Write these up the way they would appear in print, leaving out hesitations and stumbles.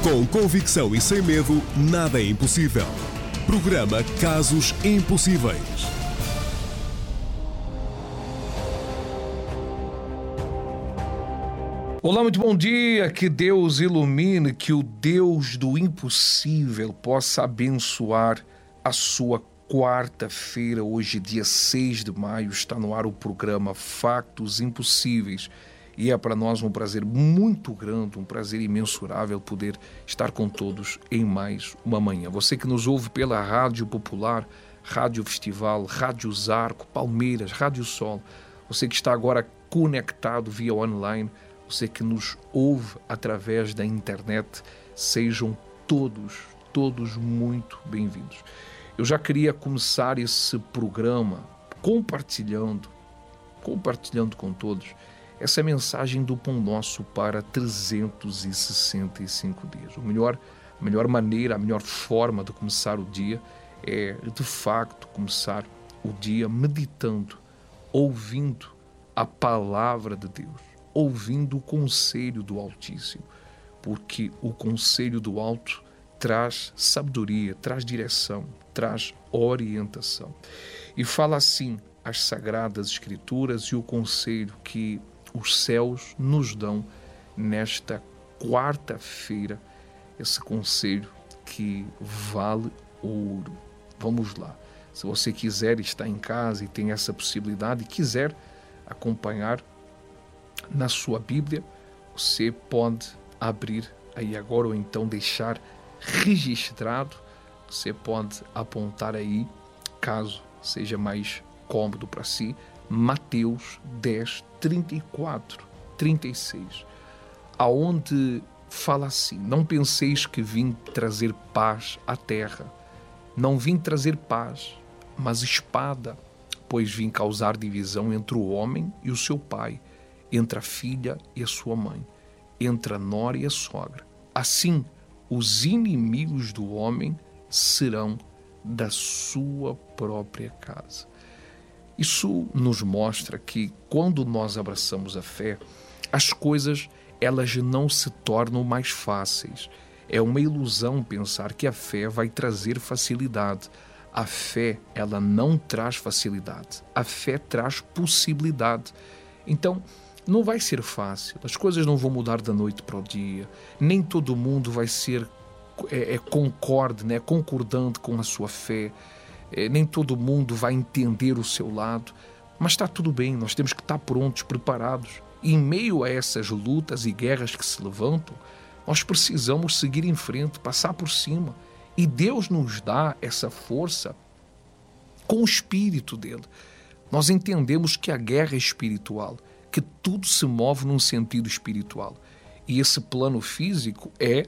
Com convicção e sem medo, nada é impossível. Programa Casos Impossíveis. Olá, muito bom dia, que Deus ilumine, que o Deus do impossível possa abençoar a sua quarta-feira. Hoje, dia 6 de maio, está no ar o programa Factos Impossíveis e é para nós um prazer muito grande, um prazer imensurável poder estar com todos em mais uma manhã. Você que nos ouve pela Rádio Popular, Rádio Festival, Rádio Zarco, Palmeiras, Rádio Sol, você que está agora conectado via online, você que nos ouve através da internet, sejam todos muito bem-vindos. Eu já queria começar esse programa compartilhando com todos essa mensagem do Pão Nosso para 365 dias. A melhor maneira, a melhor forma de começar o dia é, de facto, começar o dia meditando, ouvindo a palavra de Deus, ouvindo o conselho do Altíssimo, porque o conselho do Alto traz sabedoria, traz direção, traz orientação. E fala assim as Sagradas Escrituras e o conselho que os céus nos dão nesta quarta-feira, esse conselho que vale ouro. Vamos lá. Se você quiser estar em casa e tem essa possibilidade e quiser acompanhar na sua Bíblia, você pode abrir aí agora ou então deixar registrado. Você pode apontar aí, caso seja mais cômodo para si, Mateus 10, 34, 36, aonde fala assim: não penseis que vim trazer paz à terra. Não vim trazer paz, mas espada, pois vim causar divisão entre o homem e o seu pai, entre a filha e a sua mãe, entre a nora e a sogra. Assim, os inimigos do homem serão da sua própria casa. Isso nos mostra que quando nós abraçamos a fé, as coisas elas não se tornam mais fáceis. É uma ilusão pensar que a fé vai trazer facilidade. A fé, ela não traz facilidade. A fé traz possibilidade. Então, não vai ser fácil. As coisas não vão mudar da noite para o dia. Nem todo mundo vai ser concordante com a sua fé. Nem todo mundo vai entender o seu lado, mas está tudo bem, nós temos que estar prontos, preparados. E em meio a essas lutas e guerras que se levantam, nós precisamos seguir em frente, passar por cima. E Deus nos dá essa força com o Espírito dele. Nós entendemos que a guerra é espiritual, que tudo se move num sentido espiritual. E esse plano físico é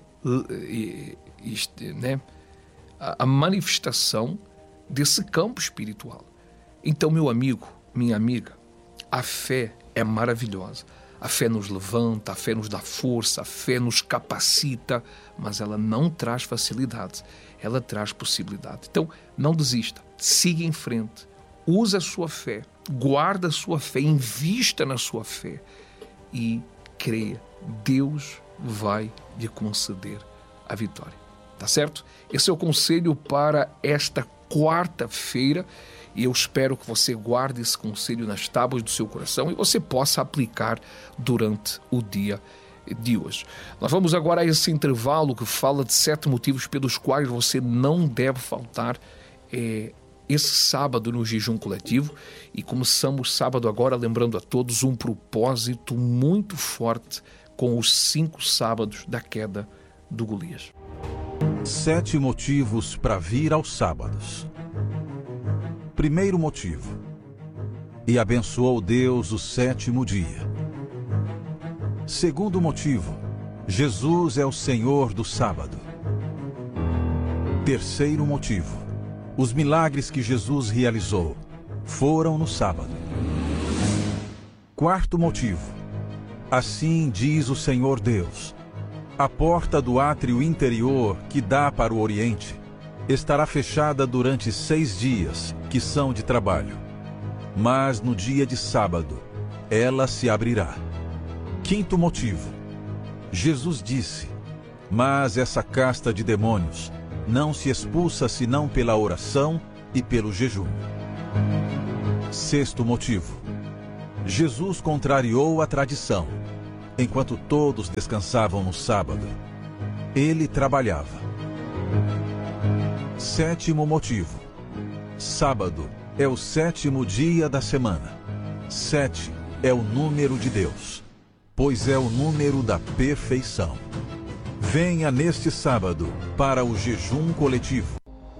a manifestação desse campo espiritual. Então, meu amigo, minha amiga, a fé é maravilhosa. A fé nos levanta, a fé nos dá força, a fé nos capacita, mas ela não traz facilidade, ela traz possibilidade. Então, não desista, siga em frente, use a sua fé, guarda a sua fé, invista na sua fé e creia, Deus vai lhe conceder a vitória. Tá certo? Esse é o conselho para esta quarta-feira e eu espero que você guarde esse conselho nas tábuas do seu coração e você possa aplicar durante o dia de hoje. Nós vamos agora a esse intervalo que fala de 7 motivos pelos quais você não deve faltar esse sábado no jejum coletivo, e começamos sábado agora lembrando a todos um propósito muito forte com os 5 sábados da queda do Golias. 7 motivos para vir aos sábados. Primeiro motivo: e abençoou Deus o 7º dia. Segundo motivo: Jesus é o Senhor do sábado. Terceiro motivo: os milagres que Jesus realizou foram no sábado. Quarto motivo: assim diz o Senhor Deus: a porta do átrio interior que dá para o Oriente estará fechada durante 6 dias, que são de trabalho. Mas no dia de sábado, ela se abrirá. Quinto motivo: Jesus disse: Mas essa casta de demônios não se expulsa senão pela oração e pelo jejum. Sexto motivo. Jesus contrariou a tradição. Enquanto todos descansavam no sábado, ele trabalhava. Sétimo motivo. Sábado é o 7º dia da semana. 7 é o número de Deus, pois é o número da perfeição. Venha neste sábado para o jejum coletivo.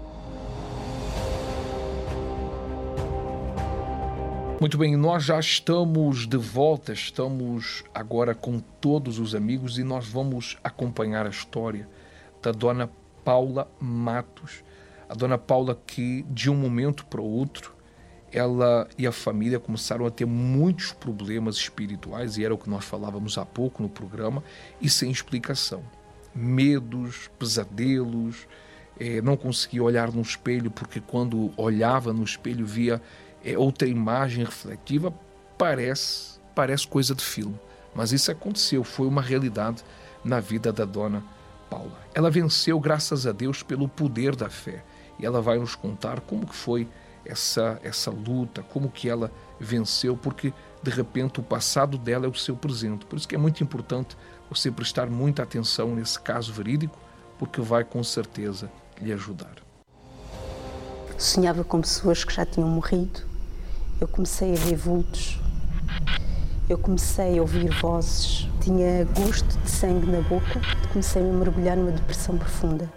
Muito bem, nós já estamos de volta, estamos agora com todos os amigos e nós vamos acompanhar a história da Dona Paula Matos. A Dona Paula que, de um momento para o outro, ela e a família começaram a ter muitos problemas espirituais, e era o que nós falávamos há pouco no programa, e sem explicação. Medos, pesadelos, não conseguia olhar no espelho, porque quando olhava no espelho via outra imagem refletiva. Parece coisa de filme, mas isso aconteceu, foi uma realidade na vida da Dona Paula. Ela venceu, graças a Deus, pelo poder da fé, e ela vai nos contar como que foi essa luta, como que ela venceu, porque de repente o passado dela é o seu presente. Por isso que é muito importante você prestar muita atenção nesse caso verídico, porque vai com certeza lhe ajudar. Sonhava com pessoas que já tinham morrido. Eu comecei a ver vultos. Eu comecei a ouvir vozes. Tinha gosto de sangue na boca. Comecei a mergulhar numa depressão profunda.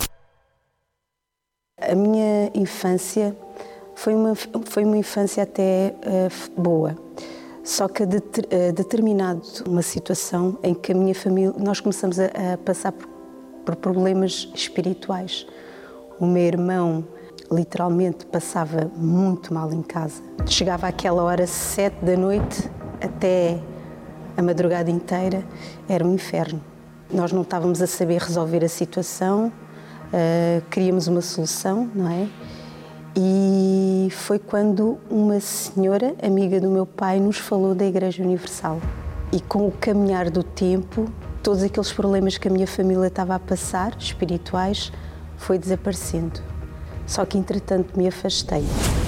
A minha infância foi uma infância até boa. Só que a determinada uma situação em que a minha família, nós começamos a passar por problemas espirituais. O meu irmão literalmente passava muito mal em casa. Chegava àquela hora, 7 da noite, até a madrugada inteira, era um inferno. Nós não estávamos a saber resolver a situação, queríamos uma solução, não é? E foi quando uma senhora, amiga do meu pai, nos falou da Igreja Universal. E com o caminhar do tempo, todos aqueles problemas que a minha família estava a passar, espirituais, foi desaparecendo. Só que, entretanto, me afastei.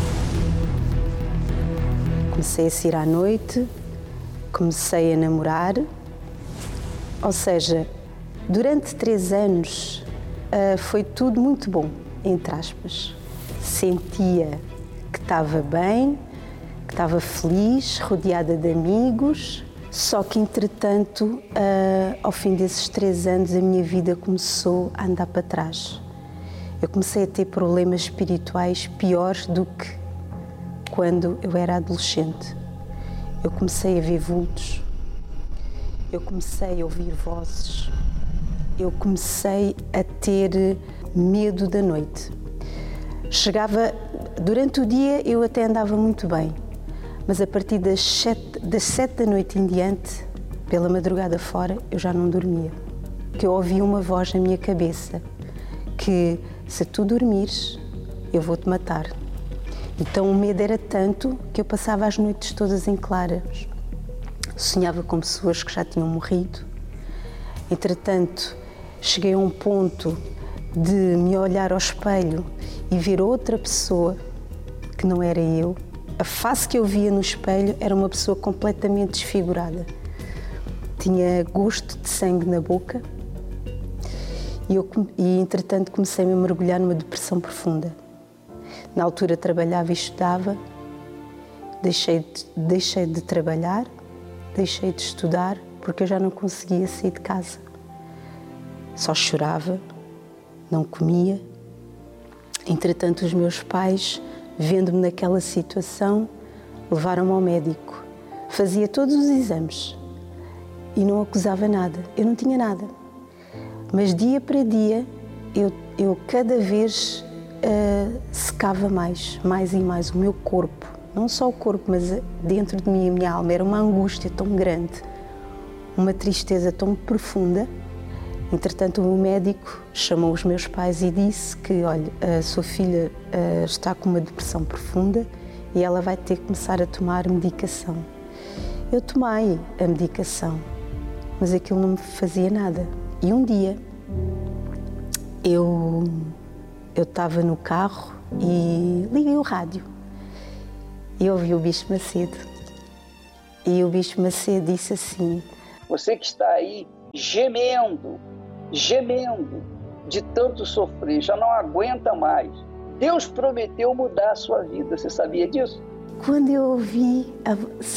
Comecei a sair à noite, comecei a namorar. Ou seja, durante 3 anos foi tudo muito bom, entre aspas. Sentia que estava bem, que estava feliz, rodeada de amigos. Só que, entretanto, ao fim desses 3 anos, a minha vida começou a andar para trás. Eu comecei a ter problemas espirituais piores do que quando eu era adolescente. Eu comecei a ver vultos, eu comecei a ouvir vozes, eu comecei a ter medo da noite. Durante o dia eu até andava muito bem, mas a partir das 7 da noite em diante, pela madrugada fora, eu já não dormia. Que eu ouvia uma voz na minha cabeça que, se tu dormires, eu vou-te matar. Então o medo era tanto que eu passava as noites todas em claras. Sonhava com pessoas que já tinham morrido. Entretanto, cheguei a um ponto de me olhar ao espelho e ver outra pessoa que não era eu. A face que eu via no espelho era uma pessoa completamente desfigurada. Tinha gosto de sangue na boca. E, entretanto, comecei-me a mergulhar numa depressão profunda. Na altura trabalhava e estudava, deixei de trabalhar, deixei de estudar, porque eu já não conseguia sair de casa. Só chorava, não comia. Entretanto, os meus pais, vendo-me naquela situação, levaram-me ao médico. Fazia todos os exames e não acusava nada, eu não tinha nada. Mas dia para dia, eu cada vez secava mais e mais o meu corpo. Não só o corpo, mas dentro de mim, a minha alma. Era uma angústia tão grande, uma tristeza tão profunda. Entretanto, o médico chamou os meus pais e disse que, olha, a sua filha está com uma depressão profunda e ela vai ter que começar a tomar medicação. Eu tomei a medicação, mas aquilo não me fazia nada. E um dia eu estava no carro e liguei o rádio e ouvi o Bispo Macedo. E o Bispo Macedo disse assim: você que está aí gemendo de tanto sofrer, já não aguenta mais. Deus prometeu mudar a sua vida, você sabia disso? Quando eu ouvi